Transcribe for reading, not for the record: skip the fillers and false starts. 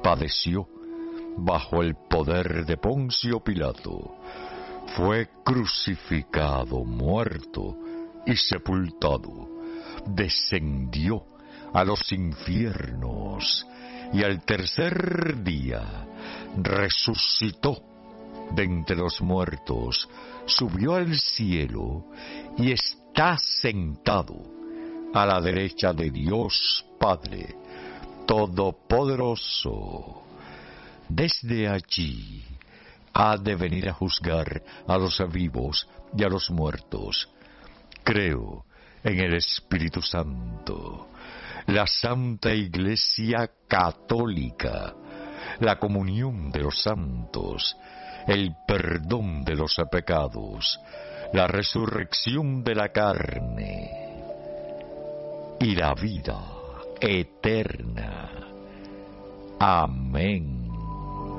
padeció bajo el poder de Poncio Pilato, fue crucificado, muerto y sepultado, descendió a los infiernos y al tercer día resucitó de entre los muertos, subió al cielo y está sentado a la derecha de Dios Padre Todopoderoso. Desde allí ha de venir a juzgar a los vivos y a los muertos. Creo en el Espíritu Santo, la Santa Iglesia Católica, la comunión de los santos, el perdón de los pecados, la resurrección de la carne y la vida eterna. Amén.